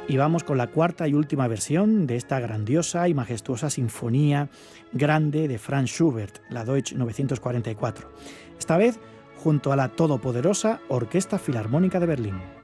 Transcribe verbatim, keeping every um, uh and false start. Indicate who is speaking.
Speaker 1: Y vamos con la cuarta y última versión de esta grandiosa y majestuosa sinfonía grande de Franz Schubert, la Deutsch novecientos cuarenta y cuatro. Esta vez junto a la todopoderosa Orquesta Filarmónica de Berlín.